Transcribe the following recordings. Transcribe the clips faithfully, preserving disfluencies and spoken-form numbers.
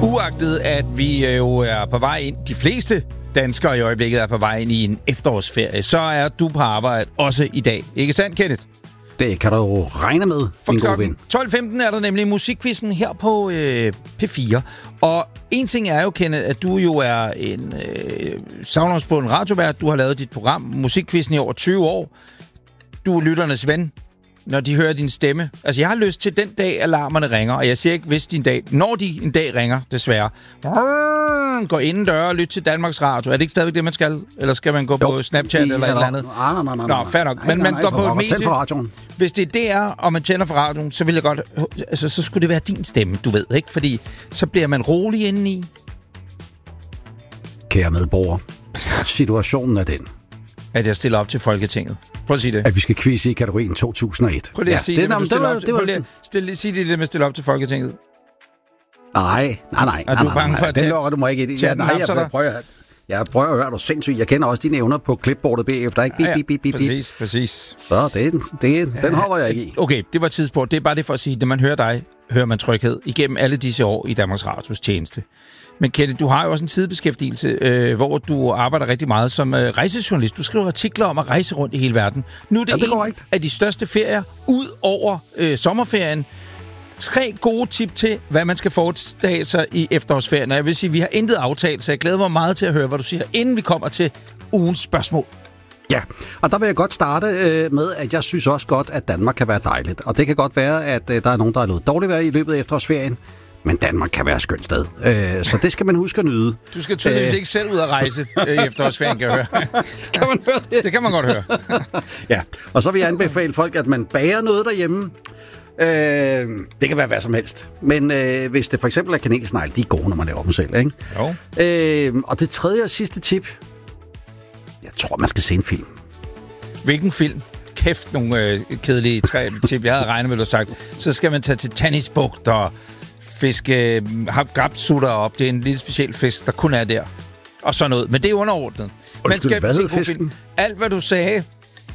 Uagtet at vi jo er på vej ind, de fleste danskere i øjeblikket er på vej ind i en efterårsferie, så er du på arbejde også i dag. Ikke sandt, Kenneth? Det kan du jo regne med, min gode ven. tolv femten er der nemlig musikquizzen her på øh, P fire. Og en ting er jo, Kenneth, at du jo er en øh, savnomsbunden radiovært. Du har lavet dit program, musikquizzen, i over tyve år. Du er lytternes ven, når de hører din stemme. Altså, jeg har lyst til den dag, alarmerne ringer, og jeg siger ikke, hvis din dag, når de en dag ringer, desværre. Gå indendør og lyt til Danmarks Radio. Er det ikke stadigvæk det, man skal? Eller skal man gå jo, på Snapchat eller et eller andet? Nej, nej, nej. Nå, fair nok. Men man går på et medie. Hvis det er D R, og man tænder for radioen, så vil jeg godt... Altså, så skulle det være din stemme, du ved, ikke? Fordi så bliver man rolig indeni. Kære medborger, situationen er den, at jeg stiller op til Folketinget. Prøv at sige det. At vi skal quizze i kategorien to tusind og et. Prøv lige at sige det, det, det, det, det, det, det, det, sige det med at stille op til Folketinget. Nej, nej, nej. Er du bange for at tage... Den lukker du mig ikke i. Ja, nej, jeg prøver, prøver, jeg prøver at høre, du sindssygt. Jeg kender også dine evner på klipbordet bagefter, ikke? Bip, bip, bip, bip. Præcis, præcis. Så det, det, den hopper jeg ikke i. Okay, det var tidspunkt. Det er bare det for at sige, at når man hører dig, hører man tryghed igennem alle disse år i Danmarks Radios tjeneste. Men Kenneth, du har jo også en sidebeskæftigelse, øh, hvor du arbejder rigtig meget som øh, rejsejournalist. Du skriver artikler om at rejse rundt i hele verden. Nu er det, ja, det en af de største ferier ud over øh, sommerferien. Tre gode tip til, hvad man skal foretage sig i efterårsferien. Og jeg vil sige, at vi har intet aftalt, så jeg glæder mig meget til at høre, hvad du siger, inden vi kommer til ugens spørgsmål. Ja, og der vil jeg godt starte øh, med, at jeg synes også godt, at Danmark kan være dejligt. Og det kan godt være, at øh, der er nogen, der er noget dårligt vejr i løbet af efterårsferien. Men Danmark kan være et skønt sted. Øh, så det skal man huske at nyde. Du skal tydeligvis øh. ikke selv ud at rejse øh, efterårsferien, kan jeg høre. Kan man høre det? Det kan man godt høre. Ja, og så vil jeg anbefale folk, at man bager noget derhjemme. Øh, det kan være hvad som helst. Men øh, hvis det for eksempel er kanelsnegle, de er gode, når man laver dem selv, ikke? Jo. Øh, og det tredje og sidste tip. Jeg tror, man skal se en film. Hvilken film? Kæft, nogle øh, kedelige tre tip, jeg havde regnet med, du sagt. Så skal man tage til Tannisbugt og fiske gabsutter op. Det er en lille speciel fisk, der kun er der. Og sådan noget. Men det er underordnet. Man skal hvad se god film. Alt, hvad du sagde.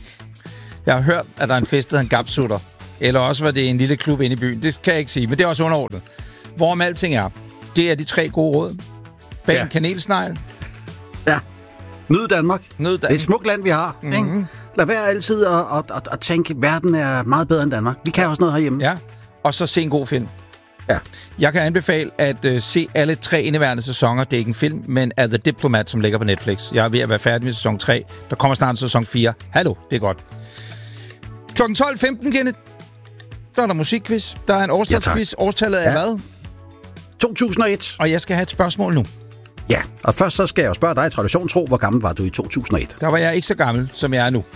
Jeg har hørt, at der er en fest, der hedder en gabsutter. Eller også var det en lille klub inde i byen. Det kan jeg ikke sige, men det er også underordnet. Hvorom alting er, det er de tre gode råd. Bag ja. en kanelsnegl. Ja. Nyd Danmark. Nyd Danmark. Det er et smukt land, vi har. Mm-hmm. Ikke? Lad være altid at, at, at, at tænke, at verden er meget bedre end Danmark. Vi kan også noget herhjemme. Ja, og så se en god film. Ja. Jeg kan anbefale at uh, se alle tre indeværende sæsoner. Det er ikke en film, men er The Diplomat, som ligger på Netflix. Jeg er ved at være færdig med sæson tre. Der kommer snart sæson fire. Hallo, det er godt. klokken tolv femten, Kenneth. Der er der musikquiz. Der er en årstalsquiz. Ja, årstallet er ja. hvad? to tusind og et. Og jeg skal have et spørgsmål nu. Ja, og først så skal jeg jo spørge dig, tradition tro, hvor gammel var du i to tusind og et? Der var jeg ikke så gammel, som jeg er nu.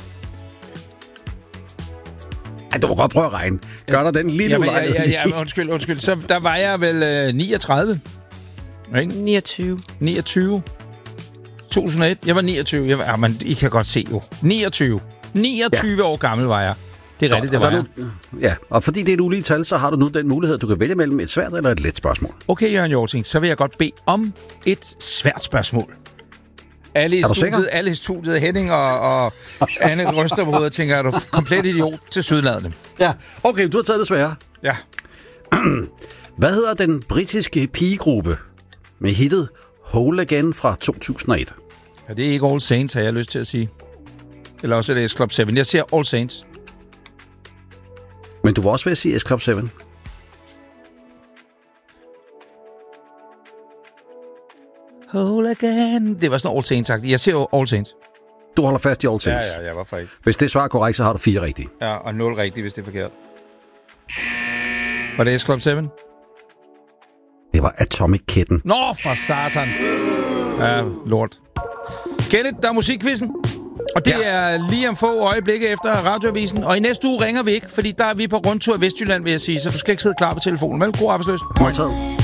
Ej, du må godt prøve at regne. Gør der den lille ulejlighed? Ja, ja, ja, undskyld, undskyld. Så der var jeg vel øh, niogtredive. Ikke? niogtyve. niogtyve. to tusind og et. Jeg var niogtyve. Jeg var, ja, men I kan godt se jo. niogtyve. niogtyve ja. år gammel var jeg. Det er rigtigt, det var jeg. Nu, ja, og fordi det er et ulige tal, så har du nu den mulighed, at du kan vælge mellem et svært eller et let spørgsmål. Okay, Jørgen Hjorting, så vil jeg godt bede om et svært spørgsmål. Alle i, studiet, alle i studiet, Henning og, og Anne ryster på hovedet og tænker, er du komplet idiot til sydladende? Ja, okay, du har taget det svære. Ja. Hvad hedder den britiske pigegruppe med hittet Whole Again fra to tusind og et? Ja, det er ikke All Saints, har jeg lyst til at sige. Eller også er det S Club syv. Jeg siger All Saints. Men du var også ved at sige S Club syv. Whole Again. Det var sådan All Saints-agtigt. Jeg siger jo All Saints. Du holder fast i All Saints? Ja, ja, ja, hvorfor ikke? Hvis det svar er korrekt, så har du fire rigtige. Ja, og nul rigtige, hvis det er forkert. Var det S Club syv? Det var Atomic Kitten. Nå, for satan. Ja, lort. Kenneth, der er musikquizzen. Og det ja. er lige om få øjeblikke efter radioavisen. Og i næste uge ringer vi ikke, fordi der er vi på rundtur i Vestjylland, vil jeg sige. Så du skal ikke sidde klar på telefonen. Vel, god arbejdsløs. Modtaget.